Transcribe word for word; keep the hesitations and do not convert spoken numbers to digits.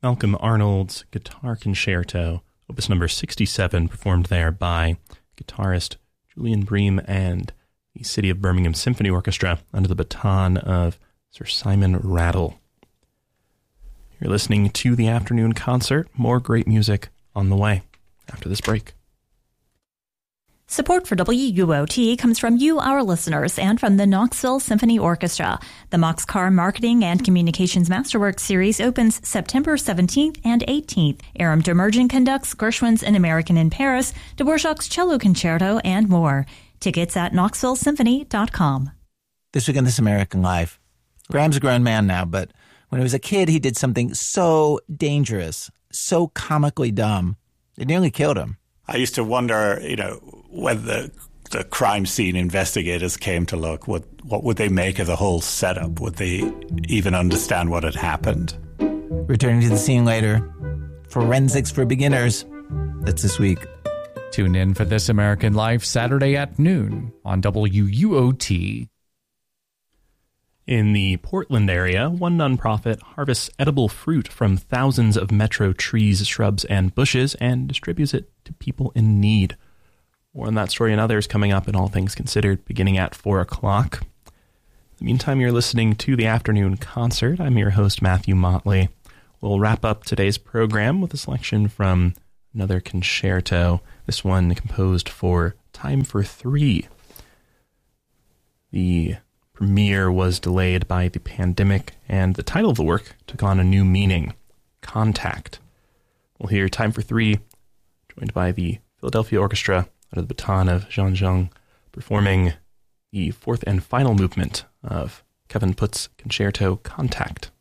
Malcolm Arnold's Guitar Concerto, opus number sixty-seven, performed there by guitarist Julian Bream and the City of Birmingham Symphony Orchestra under the baton of Sir Simon Rattle. You're listening to the afternoon concert. More great music on the way after this break. Support for W U O T comes from you, our listeners, and from the Knoxville Symphony Orchestra. The Moxcar Marketing and Communications Masterwork Series opens September seventeenth and eighteenth. Aram Demerjen conducts Gershwin's An American in Paris, Dvorak's Cello Concerto, and more. Tickets at knoxville symphony dot com. This week on This American Life. Graham's a grown man now, but when he was a kid, he did something so dangerous, so comically dumb, it nearly killed him. I used to wonder, you know, when the the crime scene investigators came to look, what what would they make of the whole setup? Would they even understand what had happened? Returning to the scene later. Forensics for Beginners. That's this week. Tune in for This American Life Saturday at noon on W U O T. In the Portland area, one nonprofit harvests edible fruit from thousands of metro trees, shrubs, and bushes and distributes it to people in need. More on that story and others coming up in All Things Considered, beginning at four o'clock. In the meantime, you're listening to the afternoon concert. I'm your host, Matthew Motley. We'll wrap up today's program with a selection from another concerto, this one composed for Time for Three. The premiere was delayed by the pandemic, and the title of the work took on a new meaning, Contact. We'll hear Time for Three, joined by the Philadelphia Orchestra under the baton of Jean Jung, performing the fourth and final movement of Kevin Putt's concerto, Contact.